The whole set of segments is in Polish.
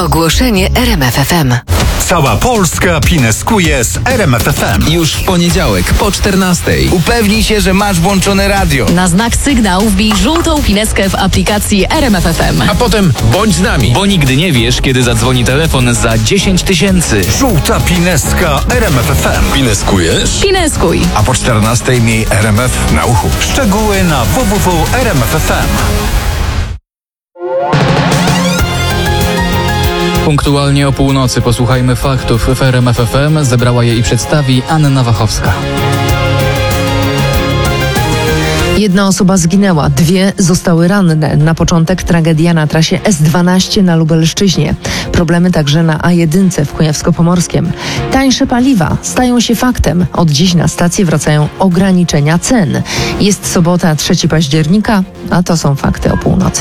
Ogłoszenie RMF FM. Cała Polska pineskuje z RMF FM. Już w poniedziałek po 14:00. Upewnij się, że masz włączone radio. Na znak sygnał wbij żółtą pineskę w aplikacji RMF FM. A potem bądź z nami, bo nigdy nie wiesz, kiedy zadzwoni telefon za 10 000. Żółta pineska RMF FM. Pineskujesz? Pineskuj. A po 14:00 miej RMF na uchu. Szczegóły na www.rmf.fm. Punktualnie o północy posłuchajmy faktów w RMF FM. Zebrała je i przedstawi Anna Wachowska. Jedna osoba zginęła, 2 zostały ranne. Na początek tragedia na trasie S12 na Lubelszczyźnie. Problemy także na A1 w Kujawsko-Pomorskiem. Tańsze paliwa stają się faktem. Od dziś na stację wracają ograniczenia cen. Jest sobota, 3 października, a to są fakty o północy.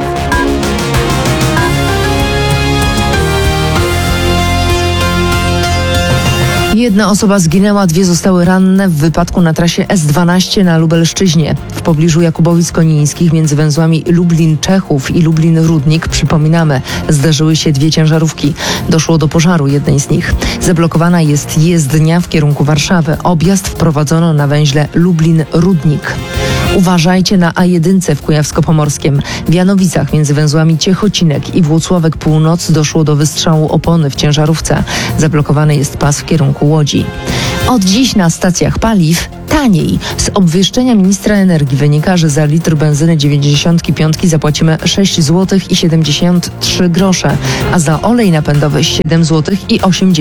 Jedna osoba zginęła, 2 zostały ranne w wypadku na trasie S12 na Lubelszczyźnie. W pobliżu Jakubowic-Konińskich między węzłami Lublin-Czechów i Lublin-Rudnik, przypominamy, zdarzyły się 2 ciężarówki. Doszło do pożaru jednej z nich. Zablokowana jest jezdnia w kierunku Warszawy. Objazd wprowadzono na węźle Lublin-Rudnik. Uważajcie na A1 w Kujawsko-Pomorskiem. W Janowicach między węzłami Ciechocinek i Włocławek Północ doszło do wystrzału opony w ciężarówce. Zablokowany jest pas w kierunku Łodzi. Od dziś na stacjach paliw taniej. Z obwieszczenia ministra energii wynika, że za litr benzyny 95 zapłacimy 6 zł i 73 grosze, a za olej napędowy 7 zł i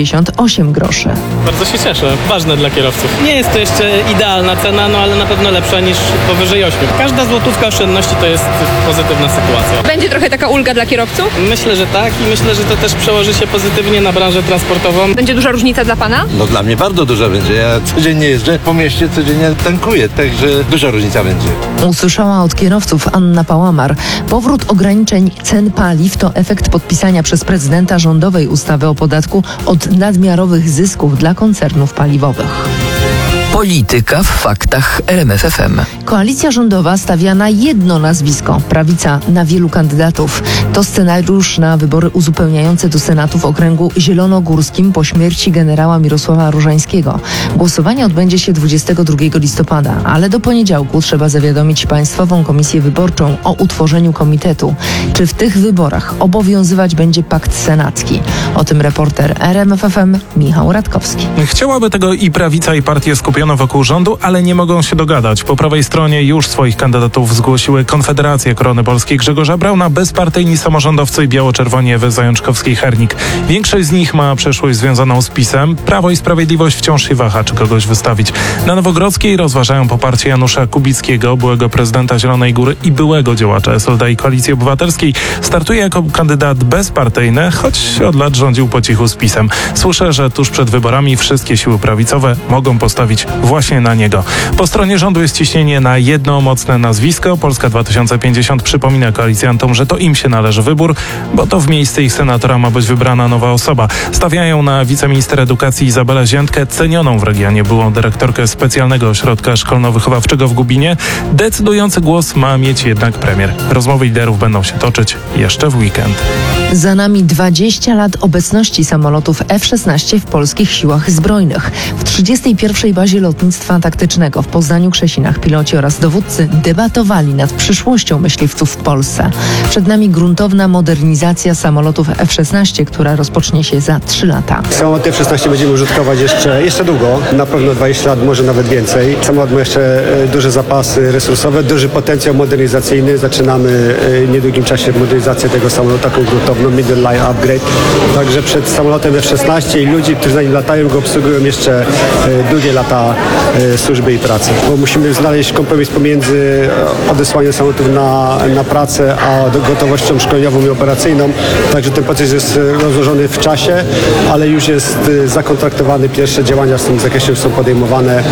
88 groszy. Bardzo się cieszę. Ważne dla kierowców. Nie jest to jeszcze idealna cena, ale na pewno lepsza niż powyżej 8. Każda złotówka oszczędności to jest pozytywna sytuacja. Będzie trochę taka ulga dla kierowców? Myślę, że tak i myślę, że to też przełoży się pozytywnie na branżę transportową. Będzie duża różnica dla pana? No dla mnie bardzo duża będzie. Ja codziennie jeżdżę po mieście, codziennie tankuję, także duża różnica będzie. Usłyszała od kierowców Anna Pałamar. Powrót ograniczeń cen paliw to efekt podpisania przez prezydenta rządowej ustawy o podatku od nadmiarowych zysków dla koncernów paliwowych. Polityka w faktach RMF FM. Koalicja rządowa stawia na jedno nazwisko, prawica na wielu kandydatów. To scenariusz na wybory uzupełniające do Senatu w okręgu zielonogórskim po śmierci generała Mirosława Różańskiego. Głosowanie odbędzie się 22 listopada, ale do poniedziałku trzeba zawiadomić Państwową Komisję Wyborczą o utworzeniu komitetu. Czy w tych wyborach obowiązywać będzie pakt senacki? O tym reporter RMF FM Michał Radkowski. Chciałaby tego i prawica, i partie skupione wokół rządu, ale nie mogą się dogadać. Po prawej stronie już swoich kandydatów zgłosiły Konfederacja Korony Polskiej Grzegorza Brauna, bezpartyjni samorządowcy i biało-czerwoni Ewy Zajączkowskiej-Hernik. Większość z nich ma przeszłość związaną z PiS-em. Prawo i Sprawiedliwość wciąż się waha, czy kogoś wystawić. Na Nowogrodzkiej rozważają poparcie Janusza Kubickiego, byłego prezydenta Zielonej Góry i byłego działacza SLD i Koalicji Obywatelskiej. Startuje jako kandydat bezpartyjny, choć od lat rządził po cichu z PiS-em. Słyszę, że tuż przed wyborami wszystkie siły prawicowe mogą postawić właśnie na niego. Po stronie rządu jest ciśnienie na jedno mocne nazwisko. Polska 2050 przypomina koalicjantom, że to im się należy wybór, bo to w miejsce ich senatora ma być wybrana nowa osoba. Stawiają na wiceminister edukacji Izabelę Ziętkę, cenioną w regionie byłą dyrektorkę specjalnego ośrodka szkolno-wychowawczego w Gubinie. Decydujący głos ma mieć jednak premier. Rozmowy liderów będą się toczyć jeszcze w weekend. Za nami 20 lat obecności samolotów F-16 w polskich siłach zbrojnych. W 31. bazie lotnictwa taktycznego w Poznaniu-Krzesinach piloci oraz dowódcy debatowali nad przyszłością myśliwców w Polsce. Przed nami gruntowna modernizacja samolotów F-16, która rozpocznie się za 3 lata. Samolot F-16 będziemy użytkować jeszcze długo, na pewno 20 lat, może nawet więcej. Samolot ma jeszcze duże zapasy resursowe, duży potencjał modernizacyjny. Zaczynamy w niedługim czasie modernizację tego samolotu, taką gruntowną middle line upgrade. Także przed samolotem F-16 i ludzi, którzy na nim latają, go obsługują jeszcze długie lata służby i pracy. Bo musimy znaleźć kompromis pomiędzy odesłaniem samolotów na pracę, a gotowością szkoleniową i operacyjną. Także ten proces jest rozłożony w czasie, ale już jest zakontraktowany. Pierwsze działania w tym zakresie już są podejmowane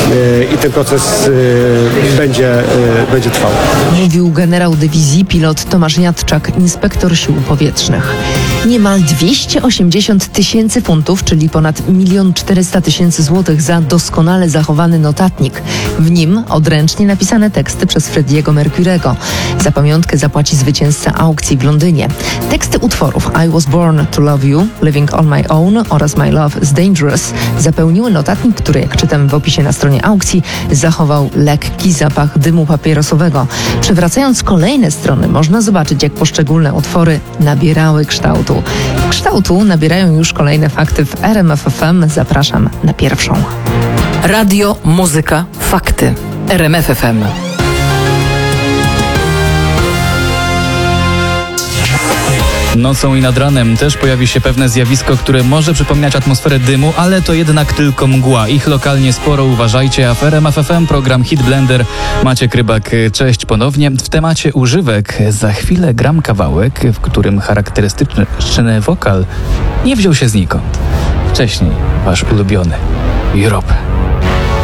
i ten proces będzie trwał. Mówił generał dywizji pilot Tomasz Jadczak, inspektor sił powietrznych. Niemal 280 tysięcy funtów, czyli ponad 1 400 000 złotych za doskonale zachowany notatnik. W nim odręcznie napisane teksty przez Freddie'ego Mercury'ego. Za pamiątkę zapłaci zwycięzca aukcji w Londynie. Teksty utworów I Was Born to Love You, Living on My Own oraz My Love is Dangerous zapełniły notatnik, który, jak czytam w opisie na stronie aukcji, zachował lekki zapach dymu papierosowego. Przewracając kolejne strony, można zobaczyć, jak poszczególne utwory nabierały kształtu. Kształtu nabierają już kolejne fakty w RMF FM. Zapraszam na pierwszą. Radio, muzyka, fakty. RMF FM. Nocą i nad ranem też pojawi się pewne zjawisko, które może przypominać atmosferę dymu, ale to jednak tylko mgła. Ich lokalnie sporo, uważajcie. A w RMF FM program Hit Blender. Maciek Rybak, cześć ponownie. W temacie używek za chwilę gram kawałek, w którym charakterystyczny wokal nie wziął się znikąd. Wcześniej wasz ulubiony Europe.